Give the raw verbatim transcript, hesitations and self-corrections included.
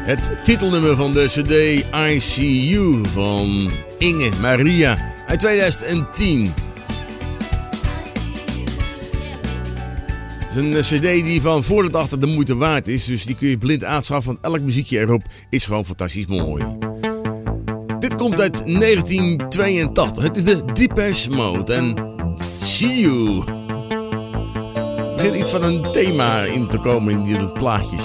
Het titelnummer van de cd I See You van Inge Maria uit tweeduizend tien. Het is een cd die van voor tot achter de moeite waard is, dus die kun je blind aanschaffen, want elk muziekje erop is gewoon fantastisch mooi. Dit komt uit negentien tweeëntachtig. Het is de Depeche Mode en See You. Er begint iets van een thema in te komen in die plaatjes.